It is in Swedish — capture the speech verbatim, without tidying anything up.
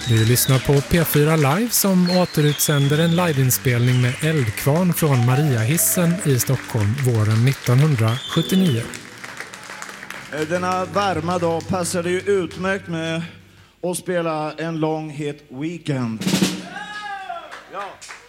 Du lyssnar på P fyra Live som återutsänder en liveinspelning med Eldkvarn från Mariahissen i Stockholm våren nittonhundrasjuttionio. Denna varma dag passade ju utmärkt med att spela en lång hit weekend. Ja.